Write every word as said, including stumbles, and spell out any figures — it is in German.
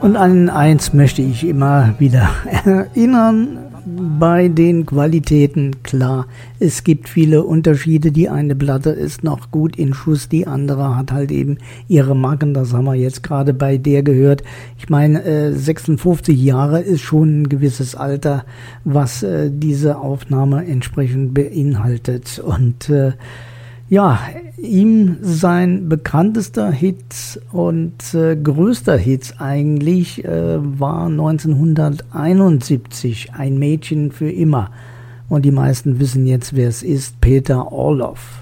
Und an eins möchte ich immer wieder erinnern, bei den Qualitäten, klar, es gibt viele Unterschiede. Die eine Platte ist noch gut in Schuss, die andere hat halt eben ihre Macken. Das haben wir jetzt gerade bei der gehört. Ich meine, äh, sechsundfünfzig Jahre ist schon ein gewisses Alter, was äh, diese Aufnahme entsprechend beinhaltet. Und äh, ja, ihm sein bekanntester Hit und äh, größter Hit eigentlich äh, war neunzehnhunderteinundsiebzig, Ein Mädchen für immer. Und die meisten wissen jetzt, wer es ist, Peter Orloff.